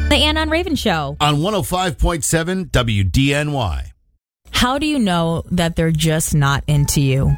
The Anna and Raven Show. On 105.7 WDNY. How do you know that they're just not into you?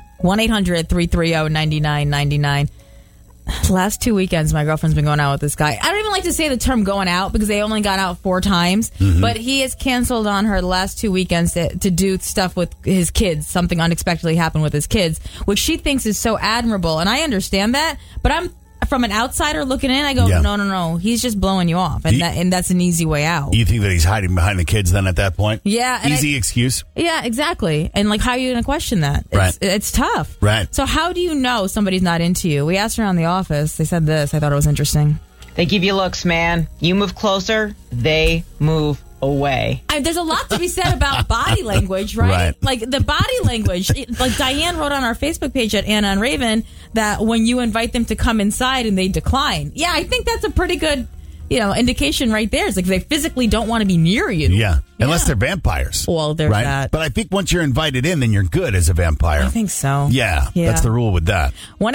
1-800-330-9999. Last 2 weekends, my girlfriend's been going out with this guy. I don't even like to say the term going out because they only got out 4 times. But he has canceled on her the last 2 weekends to do stuff with his kids. Something unexpectedly happened with his kids, which she thinks is so admirable. And I understand that. But I'm from an outsider looking in, I go, no. He's just blowing you off. And that's an easy way out. You think that he's hiding behind the kids then at that point? Yeah. Easy excuse? Yeah, exactly. And how are you going to question that? It's tough. Right. So how do you know somebody's not into you? We asked around the office. They said this. I thought it was interesting. They give you looks, man. You move closer, they move away. There's a lot to be said about body language, right? Like the body language. Like Diane wrote on our Facebook page at Anna and Raven that when you invite them to come inside and they decline. Yeah, I think that's a pretty good, indication right there. It's like they physically don't want to be near you. Yeah. Unless they're vampires. Well, there's that. But I think once you're invited in, then you're good as a vampire. I think so. Yeah. That's the rule with that.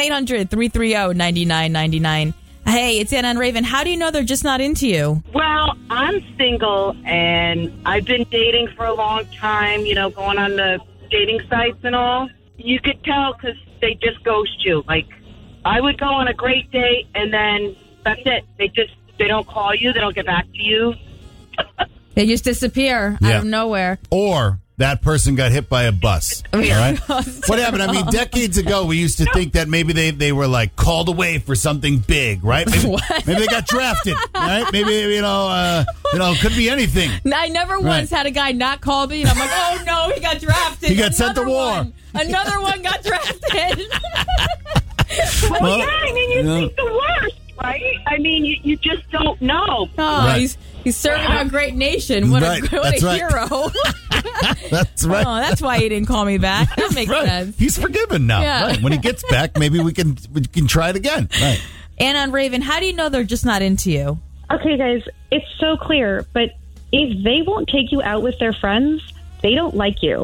1-800-330-9999. Hey, it's Anna and Raven. How do you know they're just not into you? Well, I'm single, and I've been dating for a long time, going on the dating sites and all. You could tell because they just ghost you. Like, I would go on a great date, and then that's it. They don't call you. They don't get back to you. They just disappear out of nowhere. Or that person got hit by a bus. All right? What happened? I mean, decades ago, we used to think that maybe they were like called away for something big, right? Maybe they got drafted, right? Maybe, could be anything. I never once had a guy not call me, and I'm like, oh no, he got drafted. He got sent to war. Another one got drafted. Well, yeah, I mean, you think the worst, right? I mean, you just don't know. Oh, he's serving our great nation. What a hero. That's right. Oh, that's why he didn't call me back. That makes sense. He's forgiven now. Yeah. Right. When he gets back, maybe we can try it again. Right. Anna and Raven, how do you know they're just not into you? Okay, guys, it's so clear, but if they won't take you out with their friends, they don't like you.